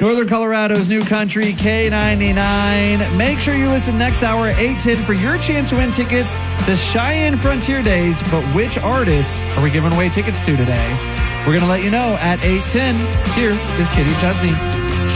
Northern Colorado's new country, K99. Make sure you listen next hour at 8:10 for your chance to win tickets to Cheyenne Frontier Days. But which artist are we giving away tickets to today? We're going to let you know at 8:10. Here is Kitty Chesney.